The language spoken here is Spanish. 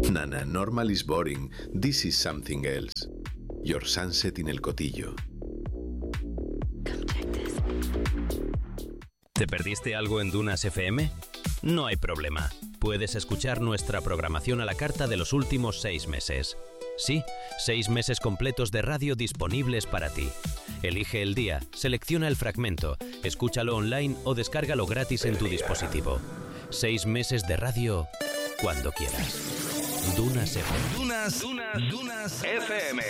Nana, normal is boring. This is something else. Your sunset in el Cotillo. ¿Te perdiste algo en Dunas FM? No hay problema. Puedes escuchar nuestra programación a la carta de los últimos 6 meses. Sí, 6 meses completos de radio disponibles para ti. Elige el día, selecciona el fragmento, escúchalo online o descárgalo gratis en tu dispositivo. 6 meses de radio cuando quieras. Dunas FM. Dunas FM.